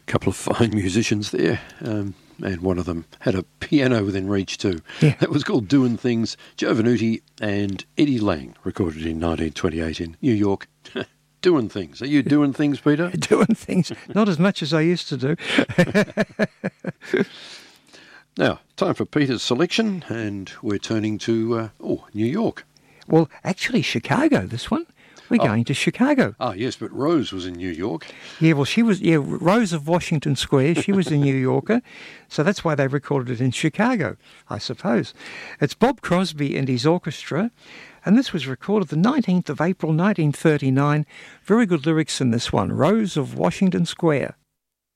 couple of fine musicians there, and one of them had a piano within reach too. Yeah. That was called Doing Things. Joe Venuti and Eddie Lang, recorded in 1928 in New York. Doing things. Are you doing things, Peter? Doing things, not as much as I used to do. Now, time for Peter's selection, and we're turning to, New York. Well, actually, Chicago, this one. We're going to Chicago. Ah, yes, but Rose was in New York. Yeah, well, she was, Rose of Washington Square. She was a New Yorker. So that's why they recorded it in Chicago, I suppose. It's Bob Crosby and his orchestra. And this was recorded the 19th of April, 1939. Very good lyrics in this one. Rose of Washington Square.